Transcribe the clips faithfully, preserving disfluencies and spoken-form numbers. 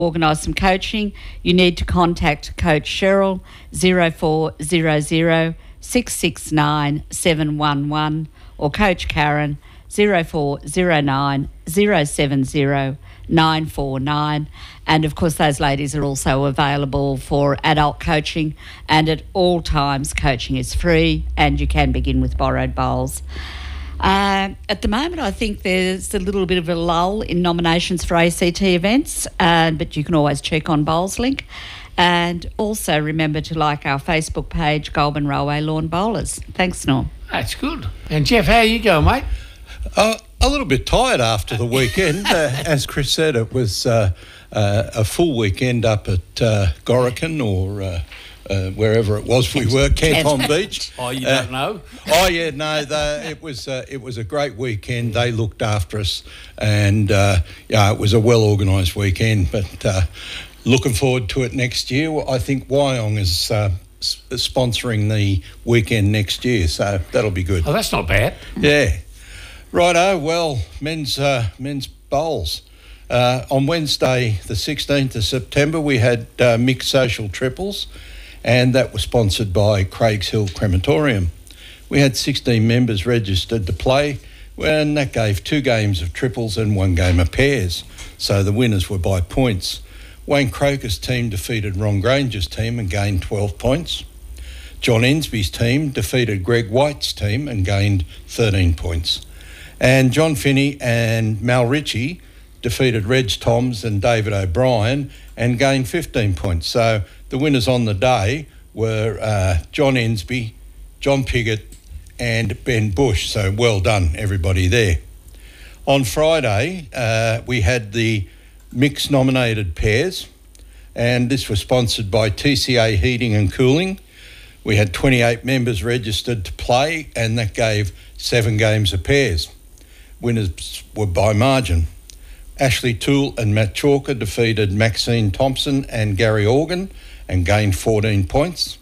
organise some coaching, you need to contact Coach Cheryl zero four zero zero six six nine seven one one or Coach Karen zero four zero nine zero seven zero nine four nine. And of course those ladies are also available for adult coaching, and at all times coaching is free and you can begin with borrowed bowls. Uh, at the moment, I think there's a little bit of a lull in nominations for A C T events, uh, but you can always check on BowlsLink. And also remember to like our Facebook page, Goulburn Railway Lawn Bowlers. Thanks, Norm. That's good. And Jeff, how you going, mate? Uh, a little bit tired after the weekend. uh, as Chris said, it was uh, uh, a full weekend up at uh, Gorican or... Uh, Uh, wherever it was we were, Canton Beach. Oh, you uh, don't know? Oh, yeah, no, the, it was uh, it was a great weekend. They looked after us, and uh, yeah, it was a well organised weekend. But uh, looking forward to it next year. I think Wyong is uh, s- sponsoring the weekend next year, so that'll be good. Oh, that's not bad. Yeah, righto. Well, men's uh, men's bowls. Uh, on Wednesday, the sixteenth of September, we had uh, mixed social triples, and that was sponsored by Craigs Hill Crematorium. We had sixteen members registered to play, and that gave two games of triples and one game of pairs. So the winners were by points. Wayne Croker's team defeated Ron Granger's team and gained twelve points. John Ensby's team defeated Greg White's team and gained thirteen points. And John Finney and Mal Ritchie defeated Reg Toms and David O'Brien and gained fifteen points. So the winners on the day were uh, John Ensby, John Piggott and Ben Bush. So well done, everybody there. On Friday, uh, we had the mixed nominated pairs, and this was sponsored by T C A Heating and Cooling. We had twenty-eight members registered to play, and that gave seven games of pairs. Winners were by margin. Ashley Toole and Matt Chalker defeated Maxine Thompson and Gary Organ and gained fourteen points.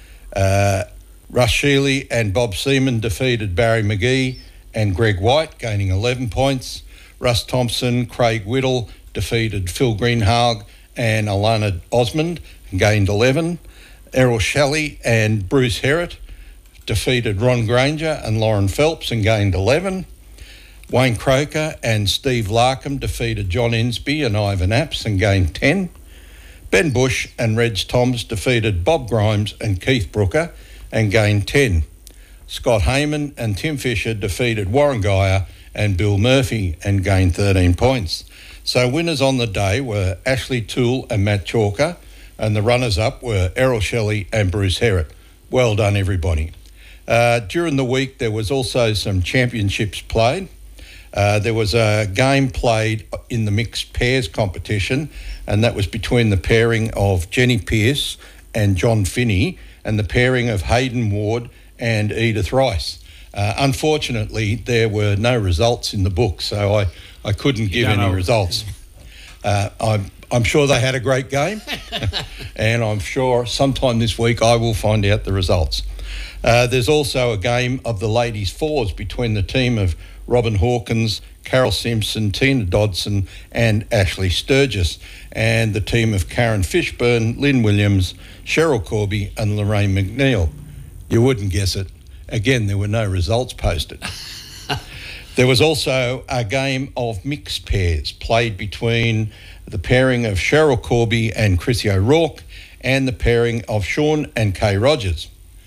Uh, Russ Shealy and Bob Seaman defeated Barry McGee and Greg White, gaining eleven points. Russ Thompson, Craig Whittle defeated Phil Greenhalgh and Alana Osmond and gained eleven. Errol Shelley and Bruce Herrett defeated Ron Granger and Lauren Phelps and gained eleven. Wayne Croker and Steve Larkham defeated John Ensby and Ivan Apps and gained ten. Ben Bush and Reg Toms defeated Bob Grimes and Keith Brooker and gained ten. Scott Heyman and Tim Fisher defeated Warren Geyer and Bill Murphy and gained thirteen points. So winners on the day were Ashley Toole and Matt Chalker, and the runners-up were Errol Shelley and Bruce Herrett. Well done, everybody. Uh, during the week, there was also some championships played. Uh, there was a game played in the mixed pairs competition, and that was between the pairing of Jenny Pearce and John Finney and the pairing of Hayden Ward and Edith Rice. Uh, unfortunately, there were no results in the book, so I, I couldn't give any know. results. Uh, I'm, I'm sure they had a great game, and I'm sure sometime this week I will find out the results. Uh, there's also a game of the ladies' fours between the team of Robin Hawkins, Carol Simpson, Tina Dodson and Ashley Sturgis, and the team of Karen Fishburn, Lynn Williams, Cheryl Corby and Lorraine McNeil. You wouldn't guess it. Again, there were no results posted. There was also a game of mixed pairs played between the pairing of Cheryl Corby and Chrissy O'Rourke and the pairing of Sean and Kay Rogers.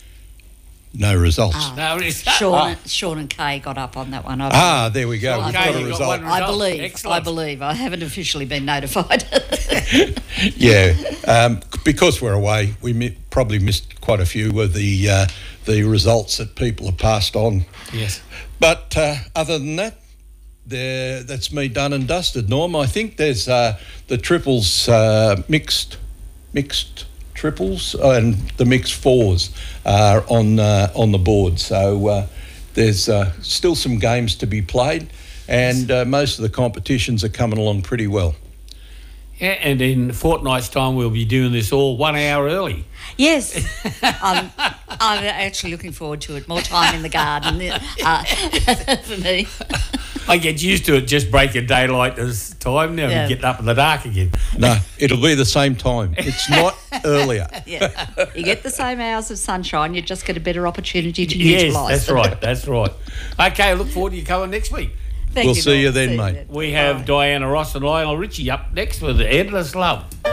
No results. Oh. No, it's Sean, oh. Sean and Kay got up on that one. I Ah, there we go. Sean We've Kay, got a you got result. one I result. believe. Excellent. I believe. I haven't officially been notified. Yeah, um, because we're away, we mi- probably missed quite a few of the uh, the results that people have passed on. Yes. But uh, other than that, there that's me done and dusted. Norm, I think there's uh, the triples uh, mixed mixed triples and the mixed fours are on uh, on the board. So uh, there's uh, still some games to be played, and uh, most of the competitions are coming along pretty well. Yeah, and in a fortnight's time, we'll be doing this all one hour early. Yes, I'm, I'm actually looking forward to it. More time in the garden uh, for me. I get used to it just breaking daylight this time now. Yeah. We're getting up in the dark again. No, it'll be the same time. It's not earlier. Yeah. You get the same hours of sunshine, you just get a better opportunity to Yes, utilise that's them. right. That's right. Okay, I look forward to you coming next week. Thank We'll you, see you Norm. then, See mate. We have Bye. Diana Ross and Lionel Richie up next with Endless Love.